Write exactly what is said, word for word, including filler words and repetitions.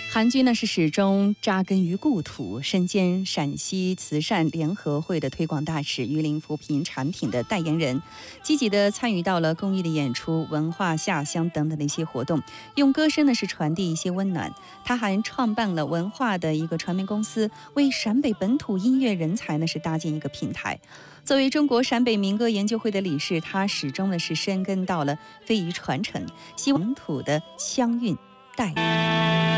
韩军呢是始终扎根于故土，身兼陕西慈善联合会的推广大使、榆林扶贫产品的代言人，积极的参与到了公益的演出、文化下乡等等的一些活动，用歌声呢是传递一些温暖。他还创办了文化的一个传媒公司，为陕北本土音乐人才呢是搭建一个平台。作为中国陕北民歌研究会的理事，他始终呢是深耕到了非遗传承，希望本土的腔韵带。